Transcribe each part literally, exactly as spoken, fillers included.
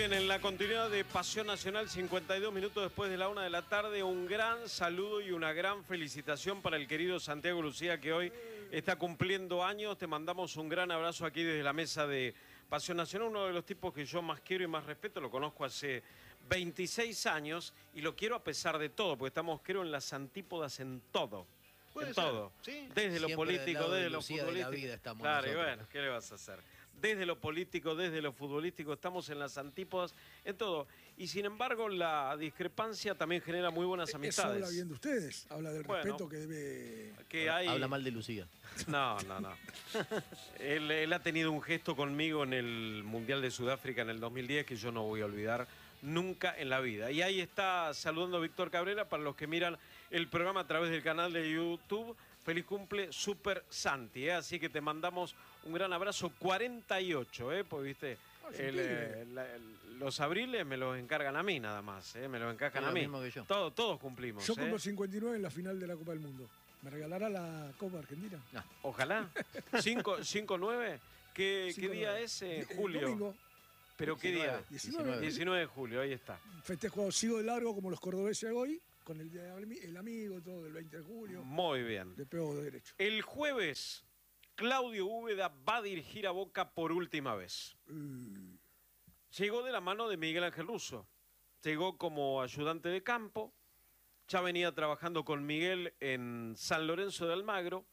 bien, en la continuidad de Pasión Nacional, cincuenta y dos minutos después de la una de la tarde, un gran saludo y una gran felicitación para el querido Santiago Lucía, que hoy está cumpliendo años. Te mandamos un gran abrazo aquí desde la mesa de Pasión Nacional, uno de los tipos que yo más quiero y más respeto. Lo conozco hace veintiséis años y lo quiero a pesar de todo, porque estamos, creo, en las antípodas en todo. En ser, todo. ¿sí? Desde lo Siempre político, desde de lo Lucía futbolístico. de la vida estamos claro, nosotros. y bueno, ¿qué le vas a hacer? Desde lo político, desde lo futbolístico, estamos en las antípodas, en todo. Y sin embargo, la discrepancia también genera muy buenas amistades. Eso habla bien de ustedes, habla del bueno, respeto que debe... Que hay... Habla mal de Lucía. No, no, no. él, él ha tenido un gesto conmigo en el Mundial de Sudáfrica en el dos mil diez que yo no voy a olvidar nunca en la vida. Y ahí está saludando a Víctor Cabrera, para los que miran el programa a través del canal de YouTube. Feliz cumple, Super Santi, ¿eh? Así que te mandamos un gran abrazo. cuarenta y ocho, ¿eh? Pues viste, Oh, el, eh, la, el, los abriles me los encargan a mí nada más, ¿eh? Me los encajan es a lo mí. mismo que yo. Todo, todos cumplimos. Yo ¿eh? cumplo cincuenta y nueve en la final de la Copa del Mundo. ¿Me regalará la Copa Argentina? No. Ojalá. cinco nueve, ¿qué, ¿qué día es? Eh, julio. Domingo. ¿Pero qué día? diecinueve. diecinueve de julio, ahí está. Festejo, sigo de largo como los cordobeses hoy, con el día del amigo, todo del veinte de julio. Muy bien. Le pego de derecho. El jueves, Claudio Úbeda va a dirigir a Boca por última vez. Mm. Llegó de la mano de Miguel Ángel Russo. Llegó como ayudante de campo. Ya venía trabajando con Miguel en San Lorenzo de Almagro.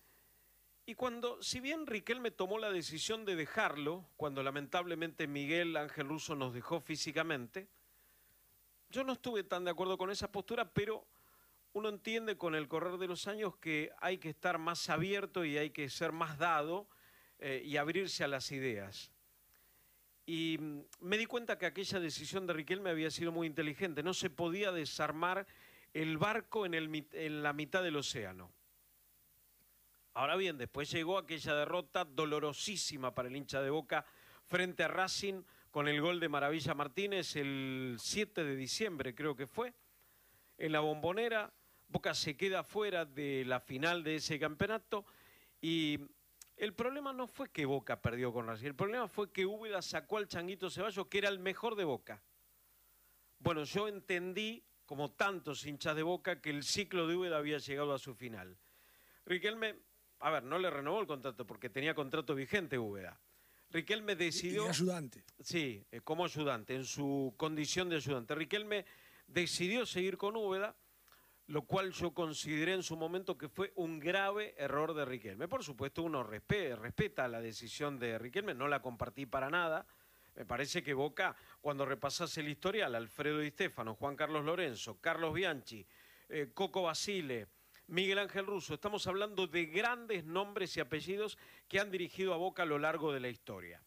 Y cuando, si bien Riquelme tomó la decisión de dejarlo, cuando lamentablemente Miguel Ángel Russo nos dejó físicamente, yo no estuve tan de acuerdo con esa postura, pero uno entiende con el correr de los años que hay que estar más abierto y hay que ser más dado eh, y abrirse a las ideas. Y mm, me di cuenta que aquella decisión de Riquelme había sido muy inteligente. No se podía desarmar el barco en, el, en la mitad del océano. Ahora bien, después llegó aquella derrota dolorosísima para el hincha de Boca frente a Racing con el gol de Maravilla Martínez el siete de diciembre, creo que fue. En la Bombonera, Boca se queda fuera de la final de ese campeonato y el problema no fue que Boca perdió con Racing, el problema fue que Úbeda sacó al Changuito Ceballos, que era el mejor de Boca. Bueno, yo entendí, como tantos hinchas de Boca, que el ciclo de Úbeda había llegado a su final. Riquelme, a ver, no le renovó el contrato porque tenía contrato vigente Úbeda. Riquelme decidió... Y, y ayudante. Sí, eh, como ayudante, en su condición de ayudante. Riquelme decidió seguir con Úbeda, lo cual yo consideré en su momento que fue un grave error de Riquelme. Por supuesto, uno respeta, respeta la decisión de Riquelme, no la compartí para nada. Me parece que Boca, cuando repasase el historial, Alfredo Di Stéfano, Juan Carlos Lorenzo, Carlos Bianchi, eh, Coco Basile, Miguel Ángel Russo, estamos hablando de grandes nombres y apellidos que han dirigido a Boca a lo largo de la historia.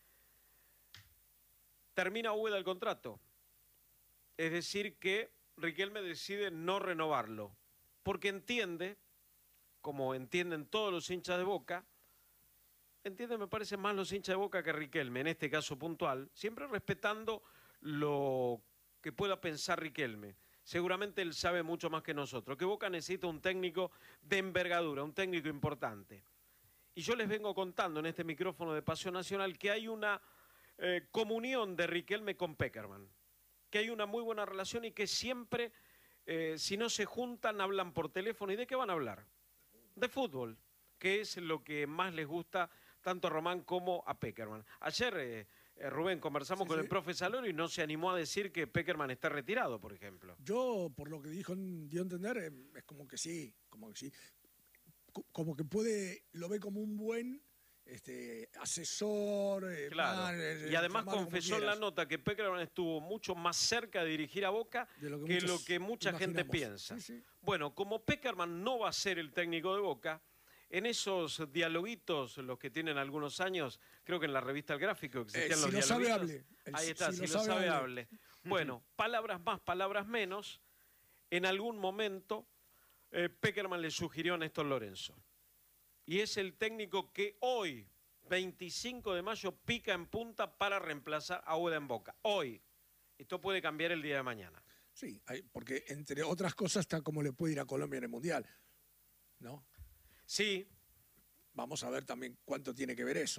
Termina Úbeda el contrato. Es decir que Riquelme decide no renovarlo, porque entiende, como entienden todos los hinchas de Boca, entienden, me parece, más los hinchas de Boca que Riquelme, en este caso puntual, siempre respetando lo que pueda pensar Riquelme. Seguramente él sabe mucho más que nosotros, que Boca necesita un técnico de envergadura, un técnico importante. Y yo les vengo contando en este micrófono de Pasión Nacional que hay una eh, comunión de Riquelme con Pekerman, que hay una muy buena relación y que siempre, eh, si no se juntan, hablan por teléfono. ¿Y de qué van a hablar? De fútbol, que es lo que más les gusta tanto a Román como a Pekerman. Ayer, eh, eh, Rubén, conversamos sí, con sí. el profe Saloro y no se animó a decir que Pekerman está retirado, por ejemplo. Yo, por lo que dijo, dio a entender, eh, es como que sí, como que sí. Como que puede, lo ve como un buen... Este, asesor, eh, claro. man, eh, y además confesó en la nota que Pekerman estuvo mucho más cerca de dirigir a Boca de lo que, que lo que mucha imaginamos. gente piensa. Sí, sí. Bueno, como Pekerman no va a ser el técnico de Boca, en esos dialoguitos, los que tienen algunos años, creo que en la revista El Gráfico existían eh, si los lo dialoguitos. Sabe, hable. El, Ahí está, si, si lo, lo sabe, sabe, hable. hable. Bueno, palabras más, palabras menos. En algún momento, eh, Pekerman le sugirió a Néstor Lorenzo. Y es el técnico que hoy, veinticinco de mayo, pica en punta para reemplazar a Úbeda en Boca. Hoy. Esto puede cambiar el día de mañana. Sí, porque entre otras cosas está como le puede ir a Colombia en el Mundial, ¿no? Sí. Vamos a ver también cuánto tiene que ver eso.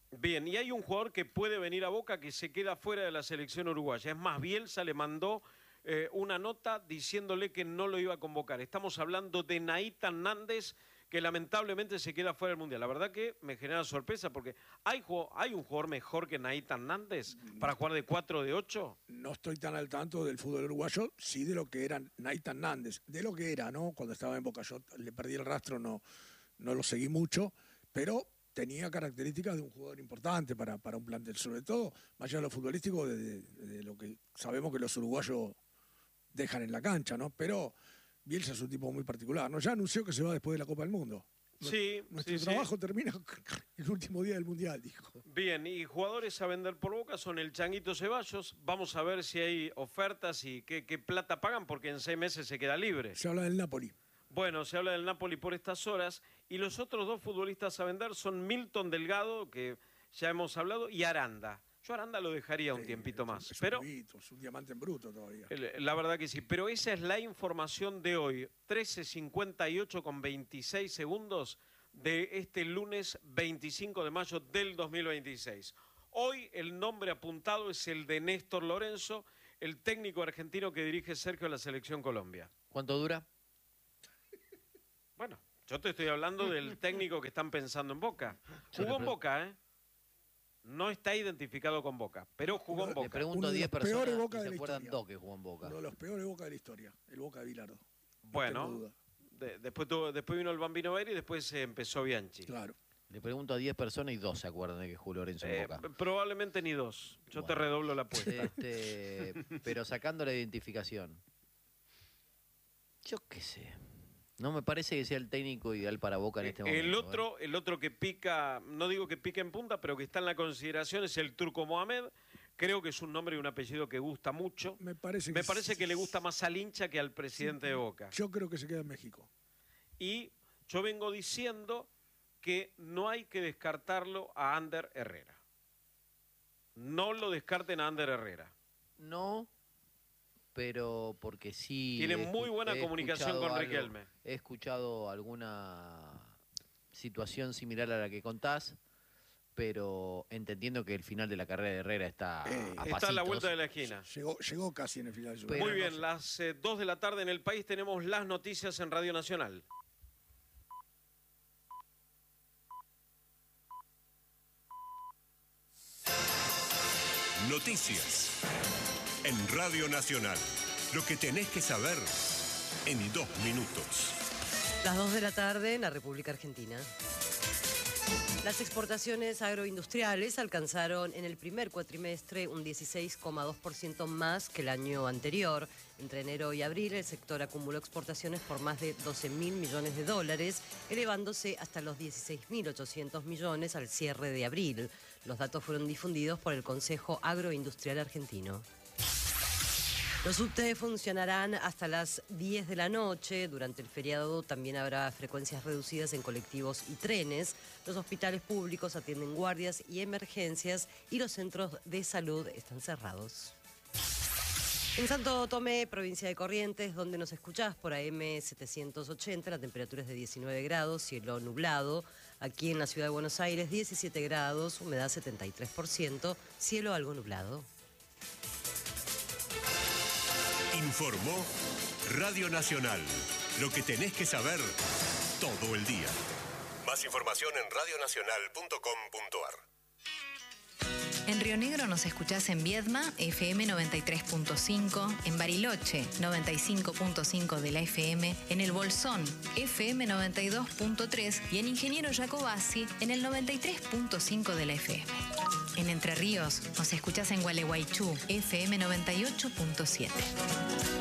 Bien, y hay un jugador que puede venir a Boca que se queda fuera de la selección uruguaya. Es más, Bielsa le mandó eh, una nota diciéndole que no lo iba a convocar. Estamos hablando de Nathan Nández, que lamentablemente se queda fuera del Mundial. La verdad que me genera sorpresa porque ¿hay, hay un jugador mejor que Nathan Nández para jugar de cuatro de ocho? No estoy tan al tanto del fútbol uruguayo, sí de lo que era Nathan Nández, de lo que era, ¿no? Cuando estaba en Boca yo le perdí el rastro, no, no lo seguí mucho, pero tenía características de un jugador importante para, para un plantel, sobre todo, más allá de lo futbolístico, de, de, de lo que sabemos que los uruguayos dejan en la cancha, ¿no? Pero Bielsa es un tipo muy particular, ¿no? Ya anunció que se va después de la Copa del Mundo. Sí, Nuestro sí, trabajo sí. termina el último día del Mundial, dijo. Bien, y jugadores a vender por Boca son el Changuito Ceballos. Vamos a ver si hay ofertas y qué, qué plata pagan, porque en seis meses se queda libre. Se habla del Napoli. Bueno, se habla del Napoli por estas horas. Y los otros dos futbolistas a vender son Milton Delgado, que ya hemos hablado, y Aranda. Yo Aranda lo dejaría un Sí, tiempito más. Es un, pero pibito, es un diamante en bruto todavía. la verdad que sí. Pero esa es la información de hoy. trece cincuenta y ocho con veintiséis segundos de este lunes veinticinco de mayo del dos mil veintiséis. Hoy el nombre apuntado es el de Néstor Lorenzo, el técnico argentino que dirige Sergio a la Selección Colombia. ¿Cuánto dura? Bueno, yo te estoy hablando del técnico que están pensando en Boca. Yo Jugó le en pre- Boca, ¿eh? No está identificado con Boca, pero jugó en Le Le Boca. pregunto Uno a de diez los peores personas Boca y de se la acuerdan historia. dos que jugó en Boca. Uno de los peores Boca de la historia, el Boca de Bilardo. No tengo Bueno, duda. de- después, tuvo- después vino el Bambino Veira y después eh, empezó Bianchi. Claro. Le pregunto a diez personas y dos se acuerdan de que jugó Lorenzo en Eh, Boca. probablemente ni dos. Yo te Bueno. redoblo la apuesta. Este, pero sacando la identificación. Yo qué sé. No me parece que sea el técnico ideal para Boca en este momento. El ¿eh? otro, el otro que pica, no digo que pica en punta, pero que está en la consideración es el Turco Mohamed. Creo que es un nombre y un apellido que gusta mucho. Me parece Me que, parece que le gusta más al hincha que al presidente de Boca. Yo creo que se queda en México. Y yo vengo diciendo que no hay que descartarlo a Ander Herrera. No lo descarten a Ander Herrera. No, pero porque sí. Tiene he muy escu- buena he comunicación escuchado con algo- Riquelme. He escuchado alguna situación similar a la que contás, pero entendiendo que el final de la carrera de Herrera está Eh, a Está a la pasitos. vuelta de la esquina. Llegó, llegó casi en el final de su Pero Muy carrera. bien, las eh, dos de la tarde en el país tenemos las noticias en Radio Nacional. Noticias en Radio Nacional. Lo que tenés que saber en dos minutos. Las dos de la tarde en la República Argentina. Las exportaciones agroindustriales alcanzaron en el primer cuatrimestre un dieciséis coma dos por ciento más que el año anterior. Entre enero y abril el sector acumuló exportaciones por más de doce mil millones de dólares, elevándose hasta los dieciséis mil ochocientos millones al cierre de abril. Los datos fueron difundidos por el Consejo Agroindustrial Argentino. Los subtes funcionarán hasta las diez de la noche. Durante el feriado también habrá frecuencias reducidas en colectivos y trenes. Los hospitales públicos atienden guardias y emergencias y los centros de salud están cerrados. En Santo Tomé, provincia de Corrientes, donde nos escuchás por A M setecientos ochenta, la temperatura es de diecinueve grados, cielo nublado. Aquí en la ciudad de Buenos Aires, diecisiete grados, humedad setenta y tres por ciento, cielo algo nublado. Informó Radio Nacional. Lo que tenés que saber todo el día. Más información en radionacional punto com punto ar. En Río Negro nos escuchás en Viedma, F M noventa y tres punto cinco, en Bariloche, noventa y cinco punto cinco de la F M, en El Bolsón, F M noventa y dos punto tres y en Ingeniero Jacobasi, en el noventa y tres punto cinco de la F M. En Entre Ríos nos escuchás en Gualeguaychú, F M noventa y ocho punto siete.